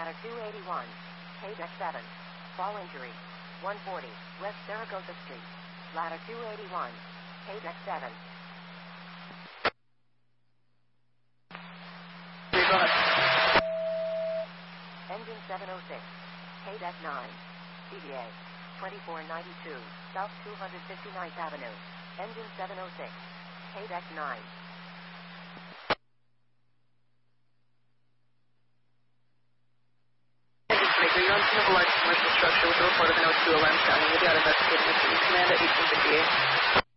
Ladder 281. Page X7. Fall injury. 140. West Zaragoza Street. Ladder 281. Page X7. Go ahead. Engine 706. Page F9. CVA. 2492. South 259th Avenue. Engine 706. Page X9. You're on scene of a large commercial structure with a report of an O2 alarm sounding. You'll be out investigating the police command at 1858.